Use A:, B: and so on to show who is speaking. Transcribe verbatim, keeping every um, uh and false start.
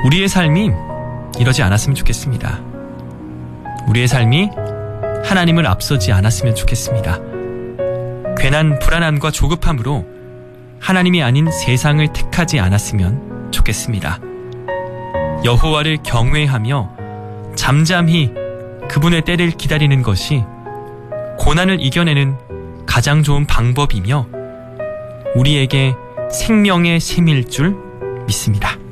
A: 우리의 삶이 이러지 않았으면 좋겠습니다. 우리의 삶이 하나님을 앞서지 않았으면 좋겠습니다. 괜한 불안함과 조급함으로 하나님이 아닌 세상을 택하지 않았으면 좋겠습니다. 여호와를 경외하며 잠잠히 그분의 때를 기다리는 것이 고난을 이겨내는 가장 좋은 방법이며 우리에게 생명의 셈일 줄 믿습니다.